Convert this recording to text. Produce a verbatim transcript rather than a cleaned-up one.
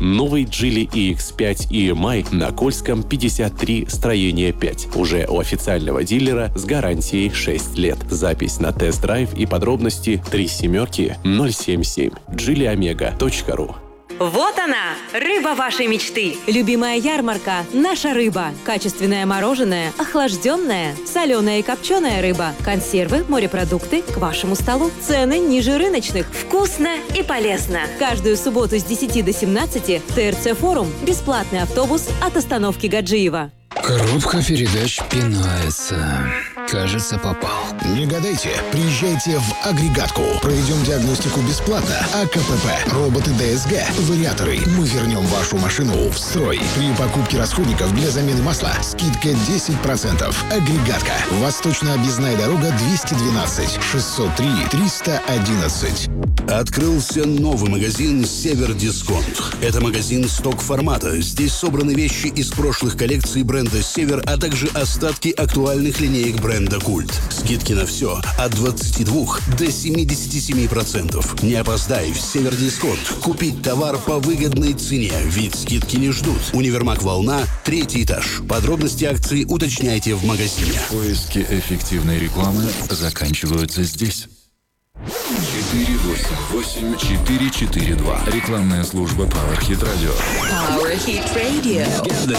Новый Geely и икс пять и эм ай на Кольском пятьдесят три, строение пять. Уже у официального дилера с гарантией шесть лет. Запись на тест-драйв и подробности три семерки ноль семь семь. джили омега точка ру. Вот она, рыба вашей мечты. Любимая ярмарка – наша рыба. Качественное мороженое, охлажденное, соленая и копченая рыба, консервы, морепродукты к вашему столу. Цены ниже рыночных. Вкусно и полезно. Каждую субботу с десяти до семнадцати ТРЦ Форум. Бесплатный автобус от остановки Гаджиева. Коробка передач пинается. Кажется, попал. Не гадайте, приезжайте в агрегатку. Проведем диагностику бесплатно. АКПП, роботы ДСГ, вариаторы. Мы вернем вашу машину в строй. При покупке расходников для замены масла скидка десять процентов. Агрегатка. Восточная объездная дорога двести двенадцать шестьсот три триста одиннадцать. Открылся новый магазин «Север Дисконт». Это магазин сток-формата. Здесь собраны вещи из прошлых коллекций бренда «Север», а также остатки актуальных линеек бренда «Культ». Скидки на все от двадцати двух до семидесяти семи процентов. Не опоздай в «Север Дисконт». Купить товар по выгодной цене, ведь скидки не ждут. Универмаг «Волна», третий этаж. Подробности акции уточняйте в магазине. Поиски эффективной рекламы заканчиваются здесь. четыре восемь восемь четыре четыре два. Рекламная служба Power Hit Radio. Power Hit Radio.